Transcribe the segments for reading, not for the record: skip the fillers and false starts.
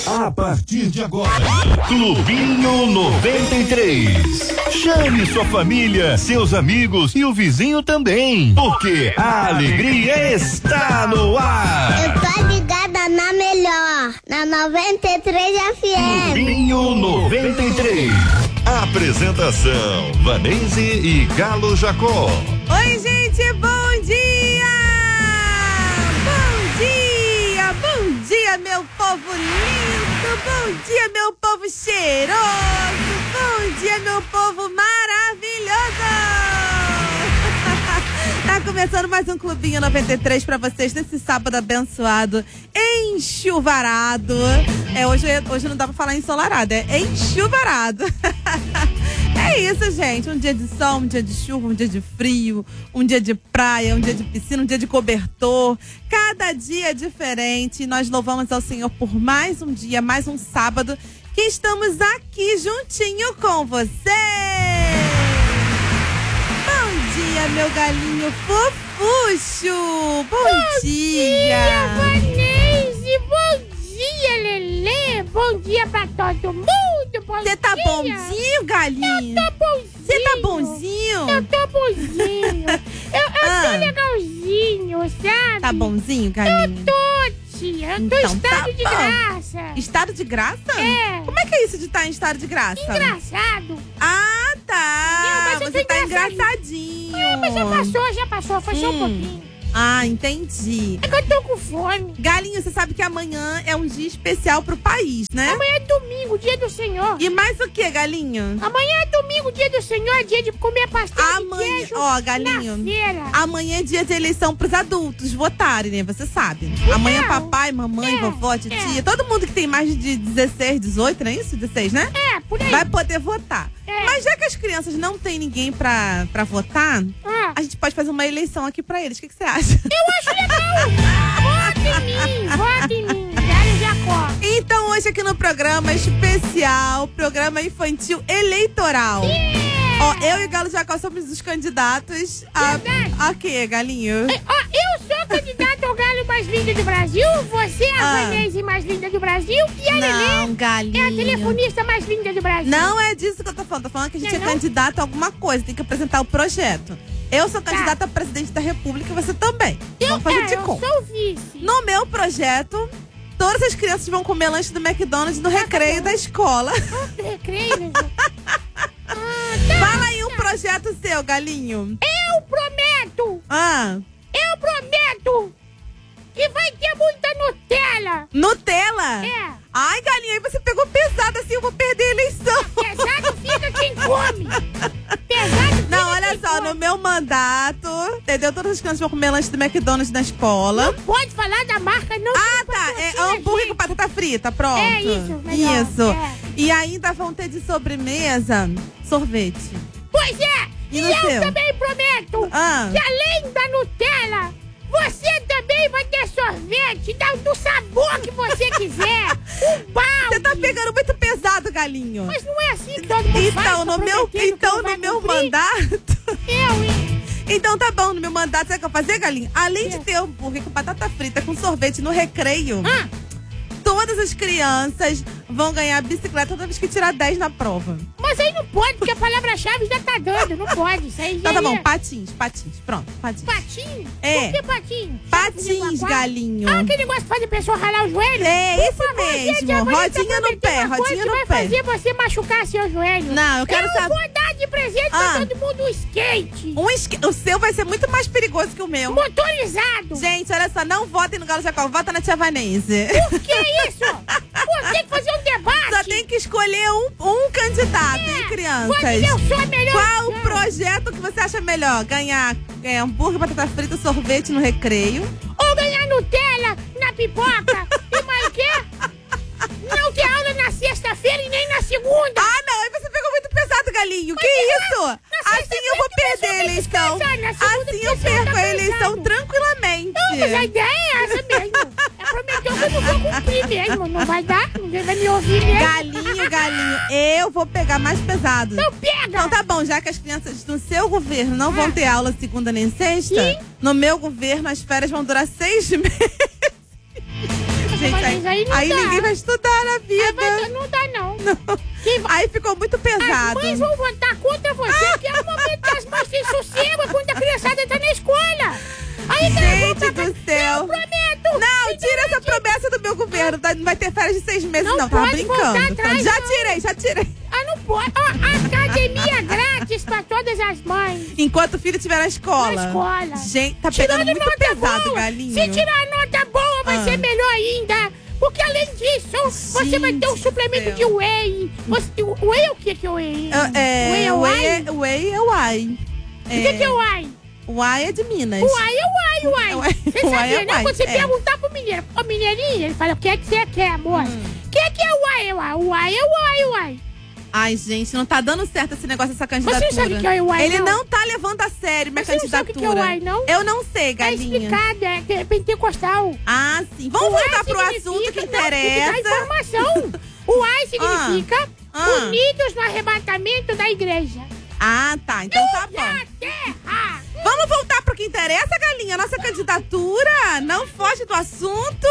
A partir de agora, Clubinho 93. Chame sua família, seus amigos e o vizinho também, porque a alegria está no ar. Eu tô ligada na melhor, na 93 FM. Clubinho 93. Apresentação, Vanese e Galo Jacó. Oi, gente, bom dia! Bom dia! Bom dia, meu povo lindo! Bom dia, meu povo cheiroso! Bom dia, meu povo maravilhoso! Tá começando mais um Clubinho 93 pra vocês nesse sábado abençoado, enchuvarado. Hoje não dá pra falar ensolarado, é enchuvarado. É isso, gente. Um dia de sol, um dia de chuva, um dia de frio, um dia de praia, um dia de piscina, um dia de cobertor. Cada dia é diferente. Nós louvamos ao Senhor por mais um dia, mais um sábado, que estamos aqui juntinho com você. Bom dia, meu galinho fofucho. Bom dia. Vanese. Bom dia, Lelê. Bom dia pra todo mundo. Você tá bonzinho, galinho? Eu tô bonzinho. Você tá bonzinho? Eu tô bonzinho. eu tô legalzinho, sabe? Tá bonzinho, galinho? Eu tô, tia. Eu tô em estado de graça. Estado de graça? É. Como é que é isso de estar em estado de graça? Engraçado. Ah, tá. Mas eu você tô tá engraçadinho. engraçadinho. Mas já passou. Foi só um pouquinho. Ah, entendi. É que eu tô com fome. Galinho, você sabe que amanhã é um dia especial pro país, né? Amanhã é domingo, dia do Senhor. E mais o que, galinho? Amanhã é domingo, dia do Senhor, dia de comer pastel de queijo. Ó, galinho. Na feira. Amanhã é dia de eleição pros adultos votarem, né? Você sabe. Amanhã papai, mamãe, vovó, titia, todo mundo que tem mais de 16, 18, não é isso? 16, né? É, por aí. Vai poder votar. É. Mas já que as crianças não tem ninguém pra votar, a gente pode fazer uma eleição aqui pra eles. O que você acha? Eu acho legal. Vota em mim. Galo Jacó. Então, hoje aqui no programa especial, programa infantil eleitoral. Ó, eu e o Galo Jacó somos os candidatos a quê, galinho? Eu sou candidata ao galo mais lindo do Brasil. Você é a Vanese mais linda do Brasil. E a Lelê galinho. é a telefonista mais linda do Brasil. Não é disso que eu tô falando. Tô falando que a gente é candidato a alguma coisa. Tem que apresentar o projeto. Eu sou candidata a presidente da República e você também. Vamos fazer de conta. Eu sou vice. No meu projeto, todas as crianças vão comer lanche do McDonald's no recreio da escola. Recreio? Fala aí um projeto seu, galinho. Eu prometo. Eu prometo que vai ter muita Nutella. Nutella? É. Ai, galinha, aí você pegou pesado assim, eu vou perder a eleição. Pesado fica quem come. Pesado fica Não, olha quem só, come. no meu mandato, entendeu? Todas as crianças vão comer lanche do McDonald's na escola. Não pode falar da marca, não. Tá. É hambúrguer com batata frita, pronto. É isso, melhor. Isso. É. E ainda vão ter de sobremesa sorvete. Pois é. E E no eu seu? também prometo que além da Nutella, você também vai ter sorvete do sabor que você quiser. Um balde. Você tá pegando muito pesado, galinho. Mas não é assim que todo mundo faz. Então, no meu mandato... Então tá bom, no meu mandato, sabe o que eu vou fazer, galinho? Além de ter hambúrguer com batata frita, com sorvete no recreio, todas as crianças vão ganhar bicicleta toda vez que tirar 10 na prova. Mas aí não pode, porque a palavra-chave já tá dando, não pode. Isso aí Então já tá bom, patins, pronto, patins. Patins? É. Por que patins? Patins, galinho. Aquele negócio que faz a pessoa ralar o joelho? É, isso Por favor, mesmo, gente, a Vanessa rodinha no prometeu pé, uma rodinha coisa que no vai pé. fazer você machucar seu joelho. Não, eu quero saber. Eu vou dar de presente pra todo mundo um skate. O seu vai ser muito mais perigoso que o meu. Motorizado. Gente, olha só, não votem no Galo Jacó, vota na tia Vanese. Por que isso? Pô, tem que fazer um debate. Só tem que escolher um candidato, hein, crianças? Eu sou a melhor. Qual o projeto que você acha melhor? Ganhar hambúrguer, batata frita, sorvete no recreio? Ou ganhar Nutella na pipoca? E mais o quê? Não ter aula na sexta-feira e nem na segunda. Ah, não, aí você pegou muito pesado, galinho. Que isso? Assim eu vou perder a eleição. Assim eu perco a eleição tranquilamente. Não, mas a ideia é essa mesmo. É prometer que eu não vou cumprir mesmo. Não vai dar, ninguém vai me ouvir mesmo. Galinho, eu vou pegar mais pesado. Então pega. Então tá bom, já que as crianças no seu governo não vão ter aula segunda nem sexta, no meu governo as férias vão durar 6 meses. Gente, mas aí não aí dá. ninguém vai estudar na vida. Mas não dá, não. Aí ficou muito pesado. As mães vão votar contra você, porque é o momento que as mães têm sossego, é quando a criançada tá na escola. Aí Gente do céu. Eu prometo. Não, tira essa promessa do meu governo. Não vai ter férias de 6 meses, não. Tava pode voltar brincando. atrás, Já não. tirei. Não pode. Ó, academia grátis pra todas as mães. Enquanto o filho estiver na escola. Na escola. Gente, tá pegando Tirando muito nota pesado, boa. galinho. Se tirar nota boa, vai ser melhor ainda. Porque além disso, você vai ter um suplemento de whey. O whey é o que é o whey? Whey é whey. O que é o whey? Whey é de Minas. O whey é whey. Você Whey sabia, é né? whey, Quando você é. perguntar pro mineiro, ô mineirinho, ele fala, o que é que você quer, amor? O que é o whey? O whey é whey. Ai, gente, não tá dando certo esse negócio dessa candidatura. Você sabe o que é o whey, Ele não? não tá levando a sério minha Você não sabe candidatura. o que é o whey, não? Eu não sei, É galinha. explicado, é pentecostal. Ah, sim. Vamos voltar pro significa- assunto que não, tem interessa. dar informação. O AI significa Ah. unidos no arrebatamento da igreja. Ah, tá. Então tá bom. Na terra. Vamos voltar pro que interessa, galinha? Nossa candidatura. Não foge do assunto.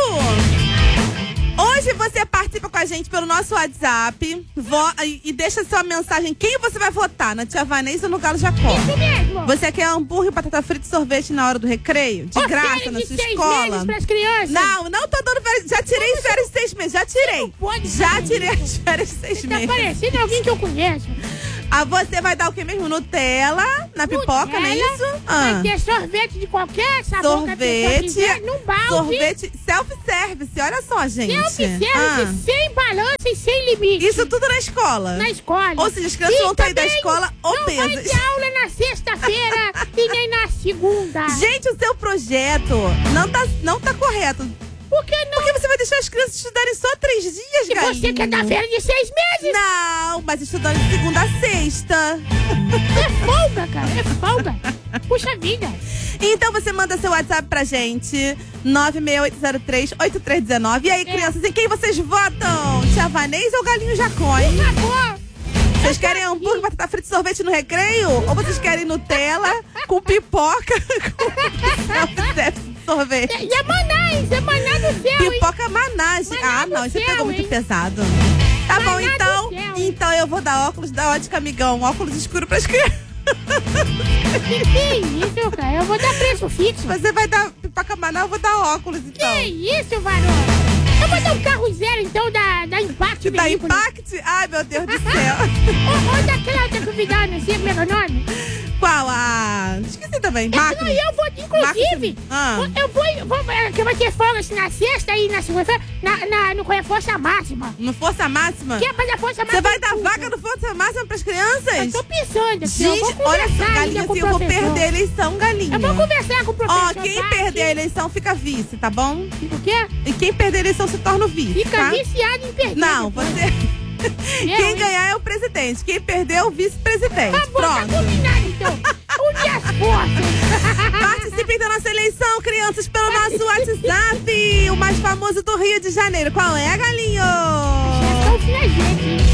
Hoje você participa com a gente pelo nosso WhatsApp e deixa sua mensagem. Quem você vai votar? Na Tia Vanessa ou no Galo Jacó? Isso mesmo. Você quer hambúrguer, batata frita e sorvete na hora do recreio? De graça na de sua 6 escola? meses pras crianças. Não tô dando férias. Já tirei as férias de 6 meses. Já tirei. pode Já fazer tirei isso. as férias de 6 Você tá meses. parecendo alguém que eu conheço. Ah, você vai dar o que mesmo? Nutella na pipoca, não é Nutella, isso? Vai ter sorvete de qualquer sabor que a pessoa Sorvete. quiser, num balde. Sorvete self-service. Olha só, gente. Self-service, sem balança e sem limite. Isso tudo na escola. Na escola. Ou seja, as crianças E vão sair da também escola Não vai obesas. ter aula na sexta-feira e nem na segunda. Gente, o seu projeto não tá correto. Por que não? Porque você vai deixar as crianças estudarem só 3 dias, E galinha. você quer dar férias de 6 meses? Não, mas estudando de segunda a sexta. É folga, cara. É folga. Puxa vida. Então você manda seu WhatsApp pra gente, 96803-8319. E aí, crianças, em quem vocês votam? Tia Vanessa ou Galinho Jacó, hein? Por favor. Vocês querem hambúrguer, batata frita e sorvete no recreio? Ou vocês querem Nutella com pipoca com sorvete? E é maná, hein? É maná do céu, hein? Pipoca maná, gente. Maná Ah, não, do isso céu, pegou muito hein? pesado. Tá bom, Maná do então. céu, hein? Então eu vou dar óculos da Ótica Amigão, óculos escuro pras crianças. Que isso, cara? Eu vou dar preço fixo. Você vai dar pipoca maná, eu vou dar óculos, então. Que isso, varão? Eu vou dar um carro zero, então, da Impact Da Veículos. Impact? Ai, meu Deus do céu. Ou daquela outra que me dá, não sei como é o nome. Qual? A... Esqueci também. Macro. Não, eu vou, inclusive, Ah. eu vou que vai ter folga assim, na sexta e na segunda-feira, no Força Máxima. No Força Máxima? Que é fazer a Força Máxima? Você vai dar vaga no Força Máxima pras crianças? Eu tô pensando aqui, Gente, eu vou olha só, conversar ainda galinha, com o assim, eu vou professor. perder a eleição, galinha. Eu vou conversar com o professor. Ó, quem tá? perder a eleição fica vice, tá bom? O quê? E quem perder a eleição se torna o vice, Fica tá? viciado em perder. Não, depois. você... Eu, Quem hein? ganhar é o presidente. Quem perder é o vice-presidente. Tá bom, tá Pronto. combinado, então. Une as forças. Participem da nossa eleição, crianças, pelo nosso WhatsApp. O mais famoso do Rio de Janeiro. Qual é, galinho? Vocês estão fingindo, hein?